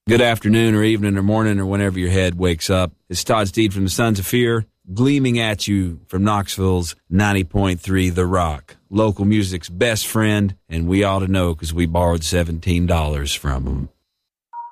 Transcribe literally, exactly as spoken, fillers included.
Good afternoon or evening or morning or whenever your head wakes up. It's Todd Steed from the Sons of Fear, gleaming at you from Knoxville's ninety point three The Rock, local music's best friend, and we ought to know because we borrowed seventeen dollars from them.